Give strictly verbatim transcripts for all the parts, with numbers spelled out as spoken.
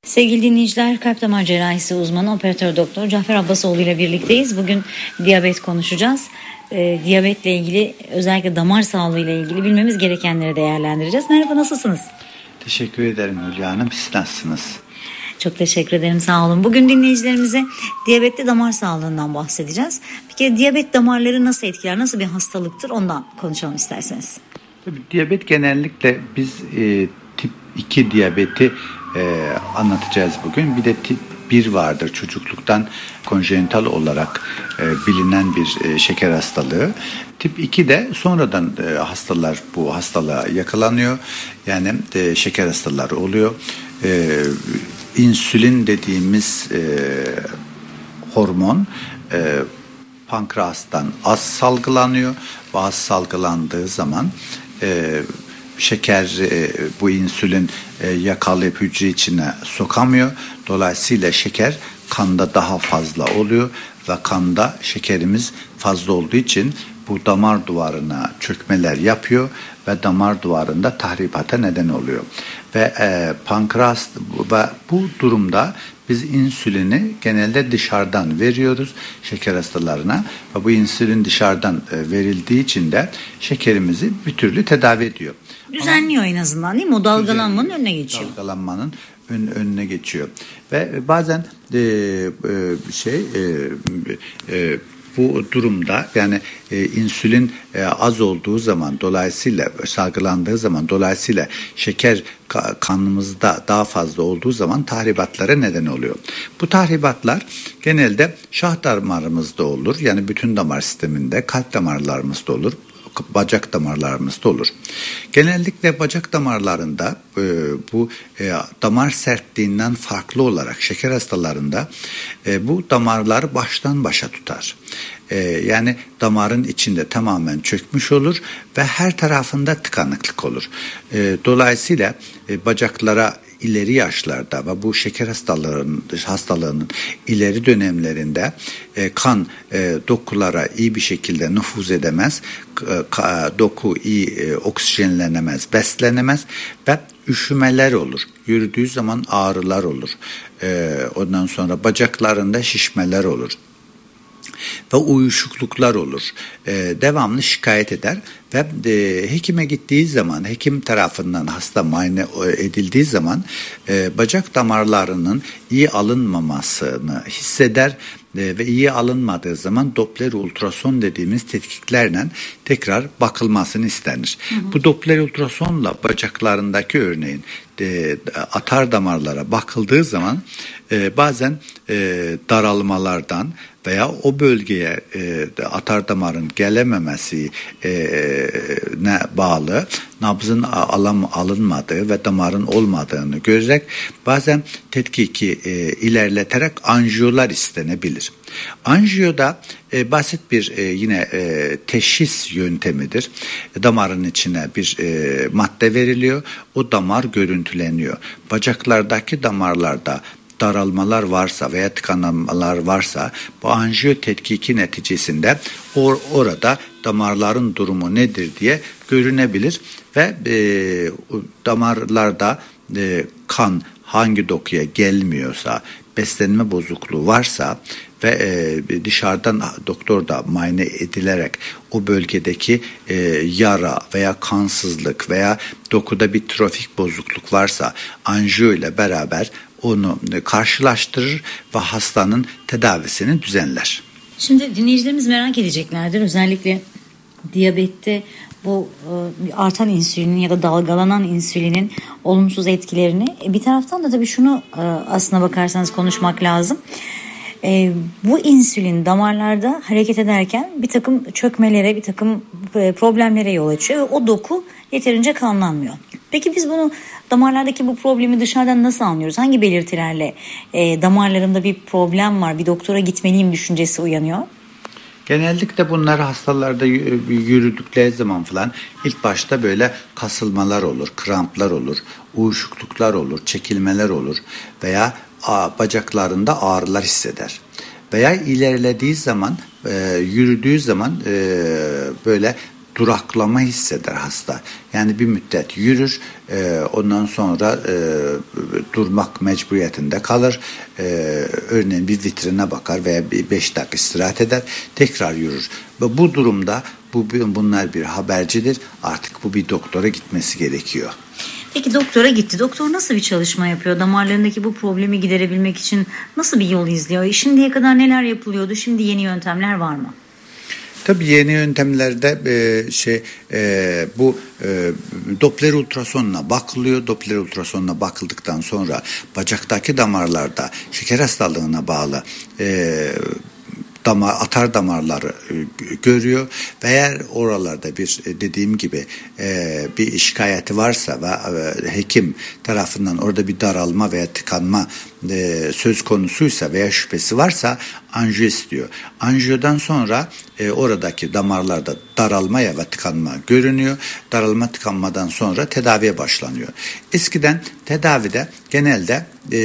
Sevgili dinleyiciler, kalp damar cerrahisi uzmanı operatör doktor Cafer Abbasoğlu ile birlikteyiz. Bugün diyabet konuşacağız. E, diyabetle ilgili, özellikle damar sağlığı ile ilgili bilmemiz gerekenleri değerlendireceğiz. Merhaba, nasılsınız? Teşekkür ederim Hülya Hanım. Siz nasılsınız? Çok teşekkür ederim, sağ olun. Bugün dinleyicilerimize diyabetli damar sağlığından bahsedeceğiz. Bir kere diyabet damarları nasıl etkiler, nasıl bir hastalıktır, ondan konuşalım isterseniz. Tabii, diyabet genellikle biz e, tip iki diyabeti e, anlatacağız bugün. Bir de tip bir vardır, çocukluktan konjenital olarak e, bilinen bir e, şeker hastalığı. Tip iki de sonradan e, hastalar bu hastalığa yakalanıyor. Yani e, şeker hastaları oluyor. E, insülin dediğimiz e, hormon e, pankreastan az salgılanıyor. Ve az salgılandığı zaman e, şeker e, bu insülin e, yakalayıp hücre içine sokamıyor. Dolayısıyla şeker kanda daha fazla oluyor ve kanda şekerimiz fazla olduğu için bu damar duvarına çökmeler yapıyor ve damar duvarında tahribata neden oluyor. Ve e, pankreas ve bu durumda biz insülini genelde dışarıdan veriyoruz şeker hastalarına ve bu insülin dışarıdan e, verildiği için de şekerimizi bir türlü tedavi ediyor. Düzenliyor en azından, değil mi? O dalgalanmanın önüne geçiyor. Dalgalanmanın ön, önüne geçiyor. Ve bazen e, e, şey e, e, bu durumda yani e, insülin e, az olduğu zaman, dolayısıyla salgılandığı zaman, dolayısıyla şeker ka- kanımızda daha fazla olduğu zaman tahribatlara neden oluyor. Bu tahribatlar genelde şah damarımızda olur. Yani bütün damar sisteminde, kalp damarlarımızda olur. Bacak damarlarımızda olur. Genellikle bacak damarlarında e, bu e, damar sertliğinden farklı olarak şeker hastalarında e, bu damarlar baştan başa tutar. E, yani damarın içinde tamamen çökmüş olur ve her tarafında tıkanıklık olur. E, dolayısıyla e, bacaklara ileri yaşlarda ve bu şeker hastalığının, hastalığının ileri dönemlerinde e, kan e, dokulara iyi bir şekilde nüfuz edemez, e, doku iyi e, oksijenlenemez, beslenemez ve üşümeler olur. Yürüdüğü zaman ağrılar olur. E, ondan sonra bacaklarında şişmeler olur. Ve uyuşukluklar olur. Ee, devamlı şikayet eder ve e, hekime gittiği zaman, hekim tarafından hasta muayene edildiği zaman e, bacak damarlarının iyi alınmamasını hisseder e, ve iyi alınmadığı zaman Doppler ultrason dediğimiz tetkiklerle tekrar bakılmasını istenir. Hı hı. Bu Doppler ultrasonla bacaklarındaki örneğin e, atar damarlara bakıldığı zaman e, bazen e, daralmalardan veya o bölgeye e, atar damarın gelememesi e, ne bağlı nabzın alam, alınmadığı ve damarın olmadığını görerek bazen tetkiki e, ilerleterek anjiyolar istenebilir. Anjiyoda e, basit bir e, yine e, teşhis yöntemidir. Damarın içine bir e, madde veriliyor. O damar görüntüleniyor. Bacaklardaki damarlarda daralmalar varsa veya tıkanmalar varsa bu anjiyo tetkiki neticesinde or- orada damarların durumu nedir diye görünebilir ve e, damarlarda e, kan hangi dokuya gelmiyorsa, beslenme bozukluğu varsa ve e, dışarıdan doktor da muayene edilerek o bölgedeki e, yara veya kansızlık veya dokuda bir trofik bozukluk varsa anjiyo ile beraber onu karşılaştırır ve hastanın tedavisini düzenler. Şimdi dinleyicilerimiz merak edeceklerdir. Özellikle diyabette bu e, artan insülinin ya da dalgalanan insülinin olumsuz etkilerini. E, bir taraftan da tabii şunu e, aslına bakarsanız konuşmak lazım. E, bu insülin damarlarda hareket ederken bir takım çökmelere, bir takım e, problemlere yol açıyor ve o doku yeterince kanlanmıyor. Peki biz bunu damarlardaki bu problemi dışarıdan nasıl anlıyoruz? Hangi belirtilerle e, damarlarımda bir problem var, bir doktora gitmeliyim düşüncesi uyanıyor? Genellikle bunlar hastalarda yürüdükleri zaman falan ilk başta böyle kasılmalar olur, kramplar olur, uyuşukluklar olur, çekilmeler olur veya bacaklarında ağrılar hisseder. Veya ilerlediği zaman, e, yürüdüğü zaman e, böyle duraklama hisseder hasta. Yani bir müddet yürür, e, ondan sonra e, durmak mecburiyetinde kalır. E, örneğin bir vitrine bakar veya bir beş dakika istirahat eder, tekrar yürür. Ve bu durumda bu bunlar bir habercidir. Artık bu bir doktora gitmesi gerekiyor. Peki doktora gitti. Doktor nasıl bir çalışma yapıyor? Damarlarındaki bu problemi giderebilmek için nasıl bir yol izliyor? Şimdiye kadar neler yapılıyordu? Şimdi yeni yöntemler var mı? Tabii yeni yöntemlerde e, şey e, bu e, Doppler ultrasonuna bakılıyor. Doppler ultrasonuna bakıldıktan sonra bacaktaki damarlarda şeker hastalığına bağlı e, damar, atar damarları e, görüyor ve eğer oralarda bir e, dediğim gibi e, bir şikayeti varsa ve e, hekim tarafından orada bir daralma veya tıkanma e, söz konusuysa veya şüphesi varsa anjiyo istiyor. Anjiyodan sonra e, oradaki damarlarda daralma ya ve tıkanma görünüyor. Daralma tıkanmadan sonra tedaviye başlanıyor. Eskiden tedavide genelde e,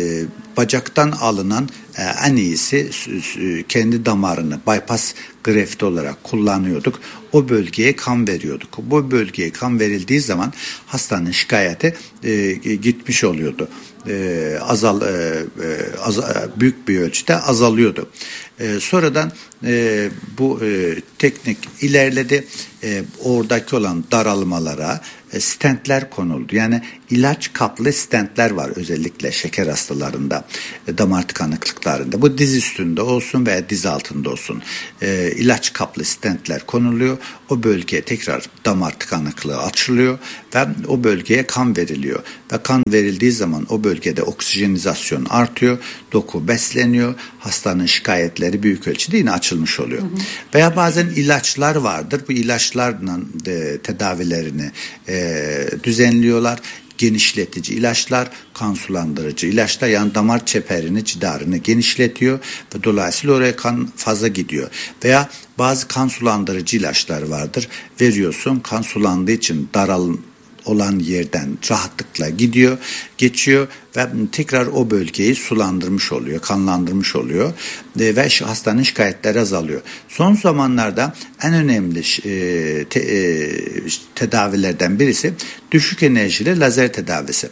bacaktan alınan e, en iyisi e, kendi damarını bypass grefti olarak kullanıyorduk. O bölgeye kan veriyorduk. Bu bölgeye kan verildiği zaman hastanın şikayeti e, gitmiş oluyordu. E, azal e, az, büyük bir ölçüde azalıyordu. E, sonradan e, bu e, teknik ilerledi. E, oradaki olan daralmalara e, stentler konuldu. Yani ilaç kaplı stentler var özellikle şeker hastalarında, e, damar tıkanıklıklarında. Bu diz üstünde olsun veya diz altında olsun. E, ilaç kaplı stentler konuluyor. O bölgeye tekrar damar tıkanıklığı açılıyor ve o bölgeye kan veriliyor. Ve kan verildiği zaman o bölgede oksijenizasyon artıyor, doku besleniyor, hastanın şikayetleri büyük ölçüde yine açılmış oluyor. Hı hı. Veya bazen ilaçlar vardır. Bu ilaçlarla e, tedavilerini e, düzenliyorlar. Genişletici ilaçlar, kan sulandırıcı ilaçlar, yani damar çeperini, cidarını genişletiyor ve dolayısıyla oraya kan fazla gidiyor. Veya bazı kan sulandırıcı ilaçlar vardır. Veriyorsun, kan sulandığı için daral olan yerden rahatlıkla gidiyor, geçiyor ve tekrar o bölgeyi sulandırmış oluyor, kanlandırmış oluyor ve hastanın şikayetleri azalıyor. Son zamanlarda en önemli e, te, e, tedavilerden birisi düşük enerjili lazer tedavisi.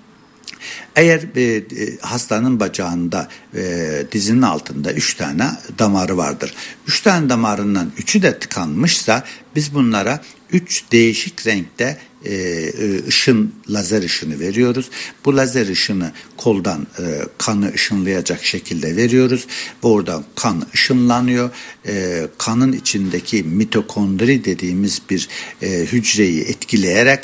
Eğer e, hastanın bacağında e, dizinin altında üç tane damarı vardır. Üç tane damarından üçü de tıkanmışsa biz bunlara üç değişik renkte e, ışın, lazer ışını veriyoruz. Bu lazer ışını koldan e, kanı ışınlayacak şekilde veriyoruz. Ve oradan kan ışınlanıyor. E, kanın içindeki mitokondri dediğimiz bir e, hücreyi etkileyerek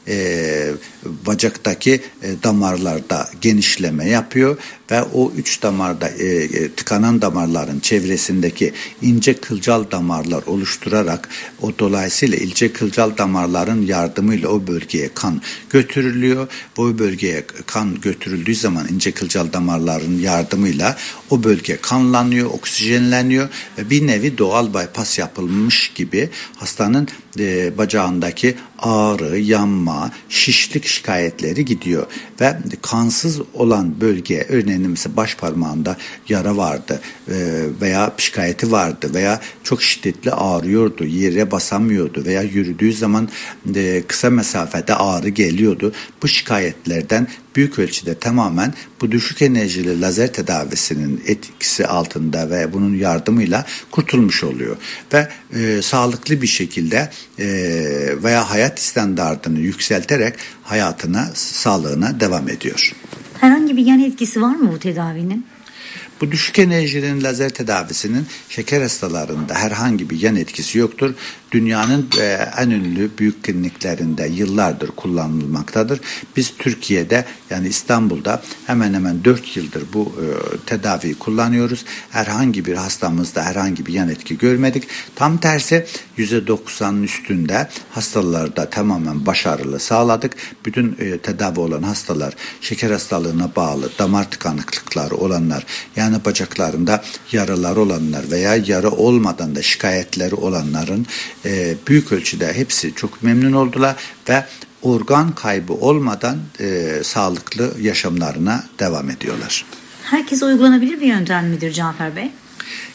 e, bacaktaki e, damarlarda genişleme yapıyor ve o üç damarda e, tıkanan damarların çevresindeki ince kılcal damarlar oluşturarak o dolayısıyla ince kılcal damarların yardımıyla o bölgeye kan götürülüyor. Bu bölgeye kan götürüldüğü zaman ince kılcal damarların yardımıyla o bölge kanlanıyor, oksijenleniyor ve bir nevi doğal bypass yapılmış gibi hastanın e, bacağındaki ağrı, yanma, şişlik şikayetleri gidiyor ve kansız olan bölge, örneğin mesela baş parmağında yara vardı e, veya şikayeti vardı veya çok şiddetli ağrıyordu, yere basamıyordu veya yürüdüğü zaman e, kısa mesafede ağrı geliyordu. Bu şikayetlerden büyük ölçüde tamamen bu düşük enerjili lazer tedavisinin etkisi altında ve bunun yardımıyla kurtulmuş oluyor. Ve e, sağlıklı bir şekilde e, veya hayat standartını yükselterek hayatına, sağlığına devam ediyor. Herhangi bir yan etkisi var mı bu tedavinin? Bu düşük enerjinin lazer tedavisinin şeker hastalarında herhangi bir yan etkisi yoktur. Dünyanın e, en ünlü büyük kliniklerinde yıllardır kullanılmaktadır. Biz Türkiye'de, yani İstanbul'da hemen hemen dört yıldır bu e, tedaviyi kullanıyoruz. Herhangi bir hastamızda herhangi bir yan etki görmedik. Tam tersi yüzde doksanın üstünde hastalarda tamamen başarılı sağladık. Bütün e, tedavi olan hastalar, şeker hastalığına bağlı damar tıkanıklıkları olanlar, yani bacaklarında yaralar olanlar veya yara olmadan da şikayetleri olanların e, büyük ölçüde hepsi çok memnun oldular ve organ kaybı olmadan e, sağlıklı yaşamlarına devam ediyorlar. Herkese uygulanabilir bir yöntem midir Cafer Bey?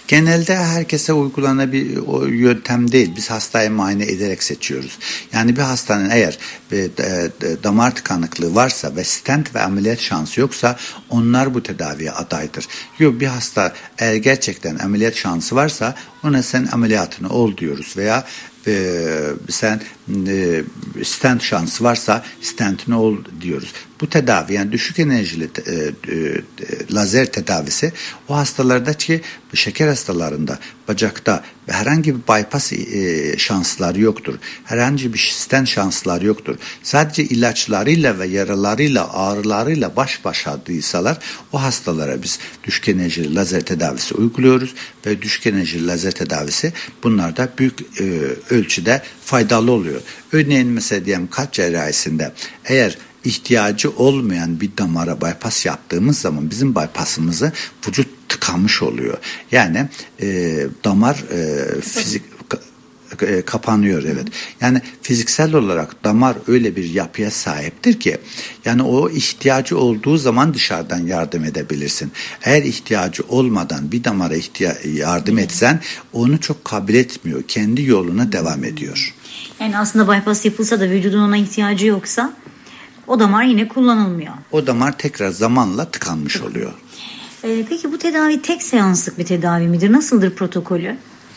Genelde herkese uygulanabilir o yöntem değil. Biz hastayı muayene ederek seçiyoruz. Yani bir hastanın eğer e, damar tıkanıklığı varsa ve stent ve ameliyat şansı yoksa onlar bu tedaviye adaydır. Yok, bir hasta eğer gerçekten ameliyat şansı varsa ona sen ameliyatını ol diyoruz veya e, sen e, stent şansı varsa stentini ol diyoruz. Bu tedavi, yani düşük enerjili e, e, lazer tedavisi o hastalardaki şeker hastalarında bacakta herhangi bir bypass e, şansları yoktur. Herhangi bir stent şansları yoktur. Sadece ilaçlarıyla ve yaralarıyla, ağrılarıyla baş başadıysalar o hastalara biz düşük enerjili lazer tedavisi uyguluyoruz ve düşük enerjili lazer tedavisi bunlarda büyük e, ölçüde faydalı oluyor. Örneğin mesela diyelim kalp cerrahisinde eğer ihtiyacı olmayan bir damara bypass yaptığımız zaman bizim bypassımızı vücut tıkanmış oluyor. Yani e, damar e, fizik e, kapanıyor, evet. Yani fiziksel olarak damar öyle bir yapıya sahiptir ki yani o ihtiyacı olduğu zaman dışarıdan yardım edebilirsin. Eğer ihtiyacı olmadan bir damara ihtiya- yardım etsen onu çok kabul etmiyor. Kendi yoluna devam ediyor. Yani aslında bypass yapılsa da vücudun ona ihtiyacı yoksa o damar yine kullanılmıyor. O damar tekrar zamanla tıkanmış oluyor. Ee, peki bu tedavi tek seanslık bir tedavi midir? Nasıldır protokolü?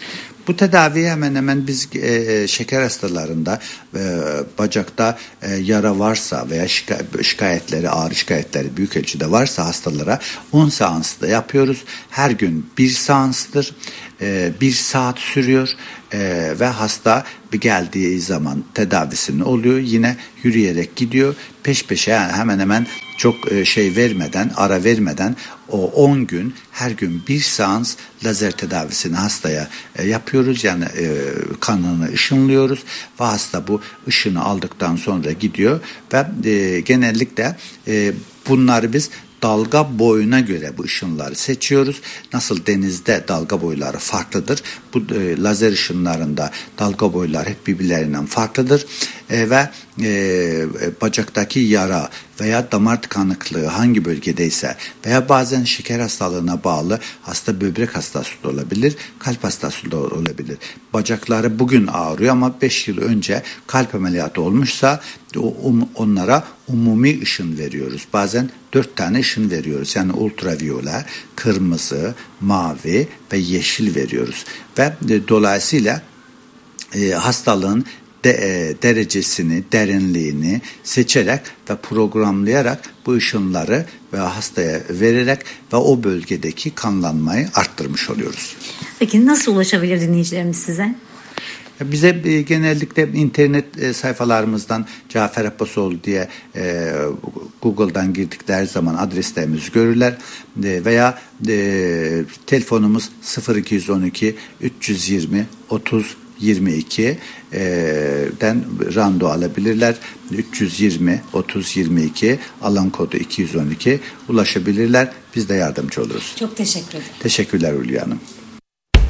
Bu tedaviyi hemen hemen biz e, şeker hastalarında e, bacakta e, yara varsa veya şikay- şikayetleri, ağrı şikayetleri büyük ölçüde varsa hastalara on seansta yapıyoruz. Her gün bir seanstır. E, bir saat sürüyor e, ve hasta bir geldiği zaman tedavisini oluyor. Yine yürüyerek gidiyor. Peş peşe, yani hemen hemen çok e, şey vermeden, ara vermeden o on gün her gün bir seans lazer tedavisini hastaya e, yapıyoruz. Yani e, kanını ışınlıyoruz ve hasta bu ışını aldıktan sonra gidiyor ve e, genellikle e, bunları biz dalga boyuna göre bu ışınları seçiyoruz. Nasıl denizde dalga boyları farklıdır. Bu e, lazer ışınlarında dalga boyları hep birbirlerinden farklıdır. E, ve e, bacaktaki yara veya damar tıkanıklığı hangi bölgedeyse veya bazen şeker hastalığına bağlı hasta böbrek hastası da olabilir, kalp hastası da olabilir. Bacakları bugün ağrıyor ama beş yıl önce kalp ameliyatı olmuşsa onlara umumi ışın veriyoruz. Bazen dört tane ışın veriyoruz. Yani ultraviyole, kırmızı, mavi ve yeşil veriyoruz. Ve dolayısıyla e, hastalığın de, e, derecesini, derinliğini seçerek ve programlayarak bu ışınları ve hastaya vererek ve o bölgedeki kanlanmayı arttırmış oluyoruz. Peki nasıl ulaşabilir dinleyicilerimiz size? Bize e, genellikle internet e, sayfalarımızdan Cafer Abbasoğlu diye e, Google'dan girdikleri zaman adreslerimizi görürler e, veya e, telefonumuz sıfır iki on iki üç yüz yirmi otuz yirmi iki den randevu alabilirler. üç yüz yirmi otuz yirmi iki alan kodu iki yüz on iki ulaşabilirler. Biz de yardımcı oluruz. Çok teşekkür ederim. Teşekkürler Hülya Hanım.